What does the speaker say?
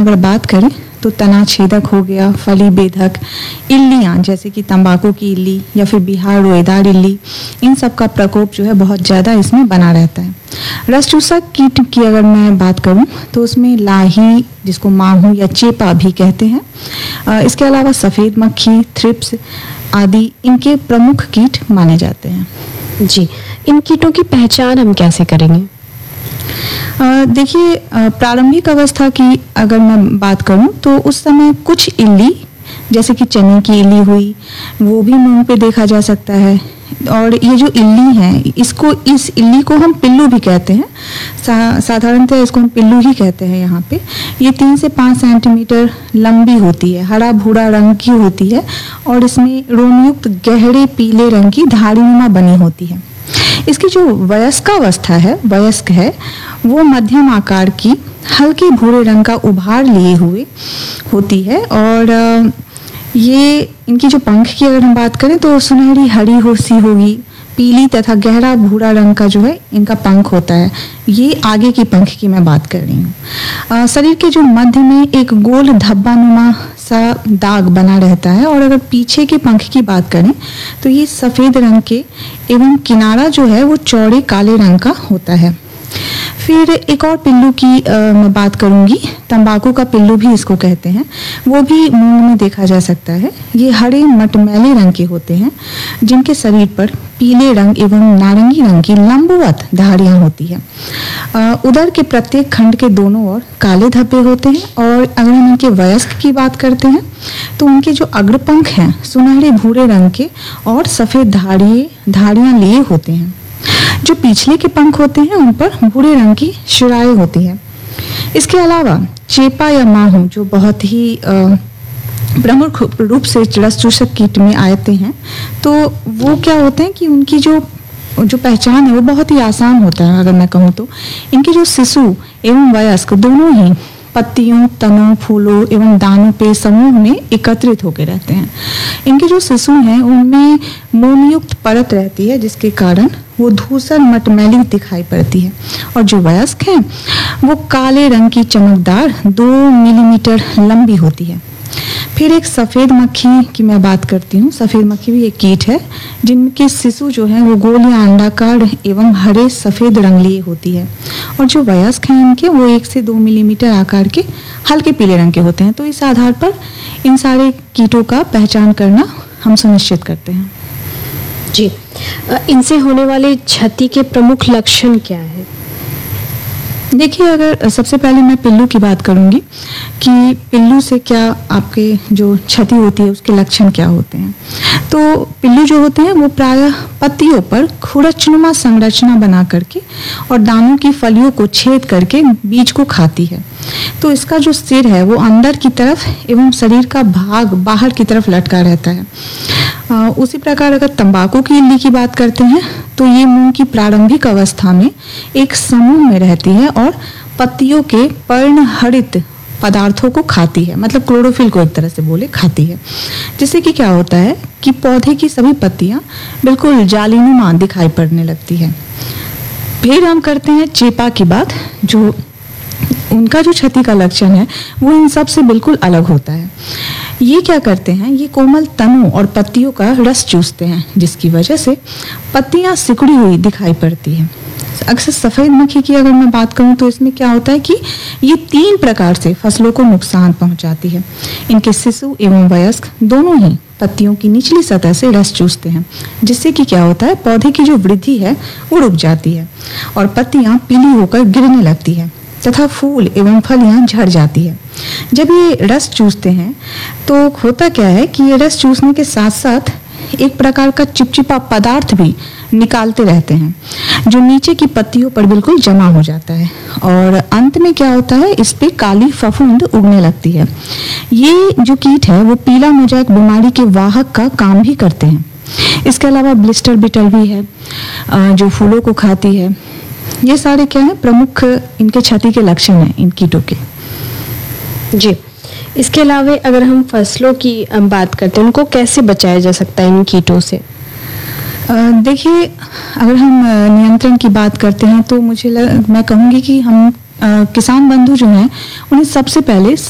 अगर बात करें तो तना छेदक हो गया, फली बेधक, इल्लियाँ जैसे कि तंबाकू की इल्ली या फिर बिहार रोएदार इल्ली, इन सब का प्रकोप जो है बहुत ज़्यादा इसमें बना रहता है। रस चूसक कीट की अगर मैं बात करूं तो उसमें लाही, जिसको माहू या चेपा भी कहते हैं, इसके अलावा सफ़ेद मक्खी, थ्रिप्स आदि इनके प्रमुख कीट माने जाते हैं। जी, इन कीटों की पहचान हम कैसे करेंगे? देखिए, प्रारंभिक अवस्था की अगर मैं बात करूं तो उस समय कुछ इल्ली जैसे कि चने की इल्ली हुई, वो भी मुंह पे देखा जा सकता है। और ये जो इल्ली है, इस इल्ली को हम पिल्लू भी कहते हैं। साधारणतः इसको हम पिल्लू ही कहते हैं यहाँ पे। ये 3 से 5 सेंटीमीटर लंबी होती है, हरा भूरा रंग की होती है और इसमें रोमयुक्त गहरे पीले रंग की धारीनुमा बनी होती है। इसकी जो वयस्क है वो मध्यम आकार की हल्के भूरे रंग का उभार लिए हुए होती है। और ये इनकी जो पंख की अगर हम बात करें तो सुनहरी हरी सी होगी, पीली तथा गहरा भूरा रंग का जो है इनका पंख होता है। ये आगे की पंख की मैं बात कर रही हूँ। शरीर के जो मध्य में एक गोल धब्बा नुमा सा दाग बना रहता है। और अगर पीछे के पंख की बात करें तो ये सफ़ेद रंग के एवं किनारा जो है वो चौड़े काले रंग का होता है। फिर एक और पिल्लू की मैं बात करूंगी, तंबाकू का पिल्लू भी इसको कहते हैं। वो भी मुंह में देखा जा सकता है। ये हरे मटमैले रंग के होते हैं, जिनके शरीर पर पीले रंग एवं नारंगी रंग की लंबवत धारियां होती है। उदर के प्रत्येक खंड के दोनों ओर काले धब्बे होते हैं। और अगर हम इनके वयस्क की बात करते हैं तो उनके जो अग्रपंख हैं सुनहरे भूरे रंग के और सफ़ेद धारियां लिए होते हैं। जो पिछले के पंख होते हैं उन पर भूरे रंग की शिराएं होती है। इसके अलावा चेपा या माहू जो बहुत ही प्रमुख रूप से रस चूसक कीट में आते हैं, तो वो क्या होते हैं कि उनकी जो पहचान है वो बहुत ही आसान होता है। अगर मैं कहूँ तो इनके जो शिशु एवं वयस्क दोनों ही पत्तियों, तनों, फूलों एवं दानों पे समूह में एकत्रित होकर रहते हैं। इनके जो शिशु हैं उनमें मोमयुक्त परत रहती है, जिसके कारण वो धूसर मटमैली दिखाई पड़ती है। और जो वयस्क हैं वो काले रंग की चमकदार 2 मिलीमीटर लंबी होती है। फिर एक सफ़ेद मक्खी की मैं बात करती हूँ। सफ़ेद मक्खी भी एक कीट है, जिनके शिशु जो हैं वो गोल या अंडाकार एवं हरे सफ़ेद रंग लिए होती है। और जो वयस्क हैं इनके वो 1 से 2 मिलीमीटर आकार के हल्के पीले रंग के होते हैं। तो इस आधार पर इन सारे कीटों का पहचान करना हम सुनिश्चित करते हैं। जी, इनसे होने वाले क्षति के प्रमुख लक्षण क्या है? देखिए, अगर सबसे पहले मैं पिल्लू की बात करूंगी कि पिल्लू से क्या आपके जो क्षति होती है उसके लक्षण क्या होते हैं। तो पिल्लू जो होते हैं वो प्रायः पत्तियों पर खुरचनुमा संरचना बना करके और दानों की फलियों को छेद करके बीज को खाती है। तो इसका जो सिर है वो अंदर की तरफ एवं शरीर का भाग बाहर की तरफ लटका रहता है। उसी प्रकार अगर तंबाकू की इल्ली की बात करते हैं तो ये मुंह की प्रारंभिक अवस्था में एक समूह में रहती है और पत्तियों के पर्णहरित पदार्थों को खाती है, मतलब क्लोरोफिल को एक तरह से बोले खाती है। जिससे कि क्या होता है कि पौधे की सभी पत्तियां बिल्कुल जालीनुमा दिखाई पड़ने लगती है। फिर हम करते हैं चेपा की बात, जो उनका जो क्षति का लक्षण है वो इन सब से बिल्कुल अलग होता है। ये क्या करते हैं, ये कोमल तनों और पत्तियों का रस चूसते हैं, जिसकी वजह से पत्तियां सिकुड़ी हुई दिखाई पड़ती हैं। अक्सर सफ़ेद मक्खी की अगर मैं बात करूं तो इसमें क्या होता है कि ये 3 प्रकार से फसलों को नुकसान पहुंचाती है। इनके शिशु एवं वयस्क दोनों ही पत्तियों की निचली सतह से रस चूसते हैं, जिससे कि क्या होता है, पौधे की जो वृद्धि है वो रुक जाती है और पत्तियां पीली होकर गिरने लगती है तथा फूल एवं फलियां झड़ जाती है। जब ये रस चूसते हैं तो होता क्या है कि ये रस चूसने के साथ साथ एक प्रकार का चिपचिपा पदार्थ भी निकालते रहते हैं, जो नीचे की पत्तियों पर बिल्कुल जमा हो जाता है। और अंत में क्या होता है, इस पे काली फफूंद उगने लगती है। ये जो कीट है वो पीला मोज़ेक बीमारी के वाहक का काम भी करते हैं। इसके अलावा ब्लिस्टर बीटल भी है जो फूलों को खाती है। ये सारे क्या है, प्रमुख इनके क्षति के लक्षण हैं इन कीटों के। जी, इसके अलावा अगर हम फसलों की बात करते हैं, उनको कैसे बचाया जा सकता है इन कीटों से? देखिए, अगर हम नियंत्रण की बात करते हैं तो मैं कहूँगी कि हम किसान बंधु जो हैं उन्हें सबसे पहले